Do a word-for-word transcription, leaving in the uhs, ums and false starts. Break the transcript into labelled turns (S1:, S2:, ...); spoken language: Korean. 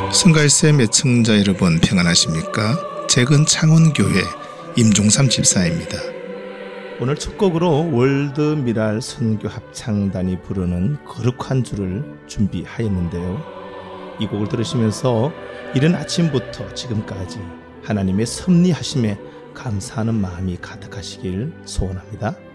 S1: 성가일쌤 애청자 여러분 평안하십니까? 재근 창원교회 임종삼 집사입니다. 오늘 첫 곡으로 월드미랄 선교 합창단이 부르는 거룩한 주를 준비하였는데요. 이 곡을 들으시면서 이른 아침부터 지금까지 하나님의 섭리하심에 감사하는 마음이 가득하시길 소원합니다.